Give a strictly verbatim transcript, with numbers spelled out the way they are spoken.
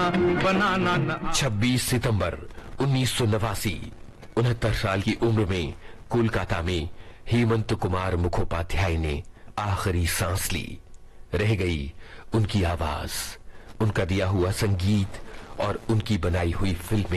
बनाना न। छब्बीस सितंबर उन्नीस सौ नवासी, उनहत्तर साल की उम्र में कोलकाता में हेमंत कुमार मुखोपाध्याय ने आखिरी सांस ली। रह गई उनकी आवाज, उनका दिया हुआ संगीत और उनकी बनाई हुई फिल्में।